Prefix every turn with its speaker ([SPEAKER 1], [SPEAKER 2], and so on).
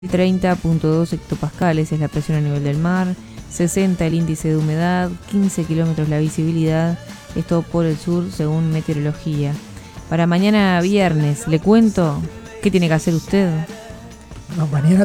[SPEAKER 1] 30.2 hectopascales es la presión a nivel del mar, 60 el índice de humedad, 15 kilómetros la visibilidad, esto por el sur según meteorología. Para mañana viernes, ¿le cuento qué tiene que hacer usted?
[SPEAKER 2] No, mañana